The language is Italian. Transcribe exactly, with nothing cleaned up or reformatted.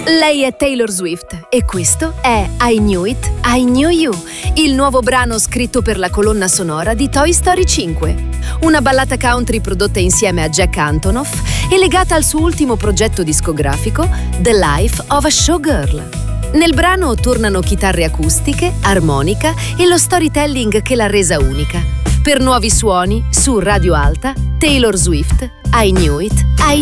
Lei è Taylor Swift e questo è I Knew It, I Knew You, il nuovo brano scritto per la colonna sonora di Toy Story cinque. Una ballata country prodotta insieme a Jack Antonoff e legata al suo ultimo progetto discografico, The Life of a Showgirl. Nel brano tornano chitarre acustiche, armonica e lo storytelling che l'ha resa unica. Per nuovi suoni, su Radio Alta, Taylor Swift, I Knew It, I